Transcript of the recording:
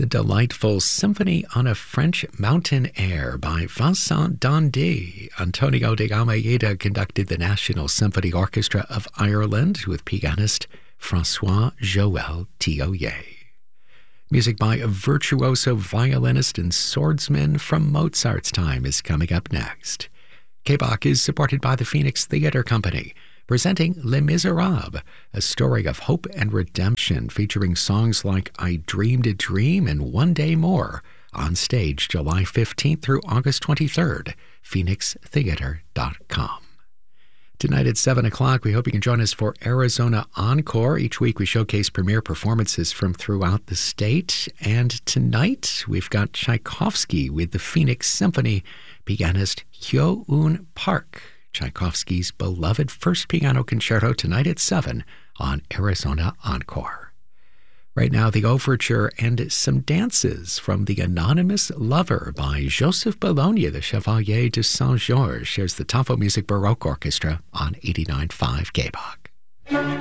The delightful Symphony on a French Mountain Air by Vincent Dandy. Antonio de Almeida conducted the National Symphony Orchestra of Ireland with pianist Francois Joël Tioyer. Music by a virtuoso violinist and swordsman from Mozart's time is coming up next. K-Bach is supported by the Phoenix Theatre Company, presenting Les Miserables, a story of hope and redemption featuring songs like I Dreamed a Dream and One Day More, on stage July 15th through August 23rd, phoenixtheater.com. Tonight at 7 o'clock, we hope you can join us for Arizona Encore. Each week we showcase premiere performances from throughout the state. And tonight we've got Tchaikovsky with the Phoenix Symphony, pianist Hyo-Eun Park. Tchaikovsky's beloved first piano concerto tonight at 7 on Arizona Encore. Right now, the overture and some dances from The Anonymous Lover by Joseph Bologna, the Chevalier de Saint-Georges, shares the Tafo Music Baroque Orchestra on 89.5 K-Bach.